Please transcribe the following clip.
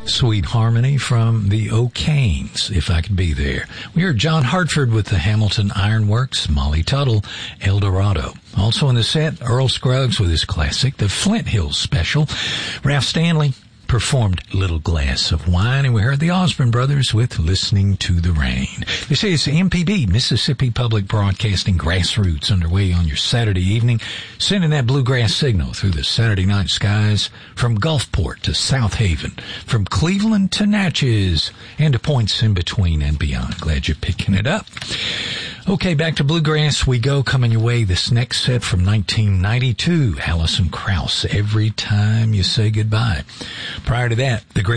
Sweet Harmony from the O'Kanes, If I Could Be There. We heard John Hartford with the Hamilton Ironworks, Molly Tuttle, El Dorado. Also in the set, Earl Scruggs with his classic, the Flint Hills Special. Ralph Stanley performed Little Glass of Wine, and we heard the Osborne Brothers with Listening to the Rain. This is MPB, Mississippi Public Broadcasting Grassroots, underway on your Saturday evening, sending that bluegrass signal through the Saturday night skies from Gulfport to South Haven, from Cleveland to Natchez, and to points in between and beyond. Glad you're picking it up. Okay, back to bluegrass we go. Coming your way, this next set from 1992, Alison Krauss, Every Time You Say Goodbye. Prior to that, the great